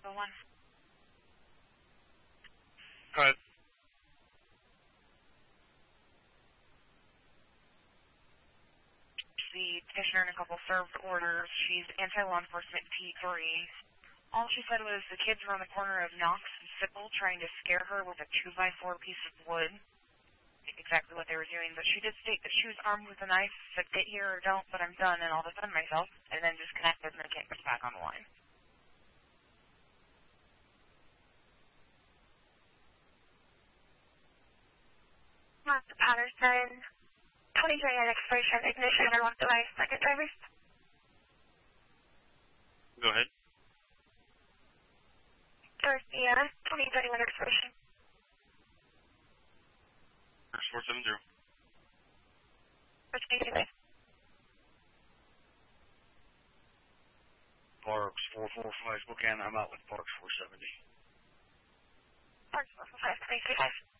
501. Go ahead. The petitioner in a couple served orders. She's anti-law enforcement P3. All she said was the kids were on the corner of Knox and Sickle trying to scare her with a 2x4 piece of wood. Exactly what they were doing, but she did state that she was armed with a knife, said get here or don't, but I'm done, and I'll defend myself, and then disconnected and then came back on the line. Mark Patterson, 23 at expiration, ignition, unlock device, second driver. Go ahead. Garcia, 2031 expiration. First 470. Which do you think? Parks 445 Spokane, I'm out with Parks 470. Parks 445, 335.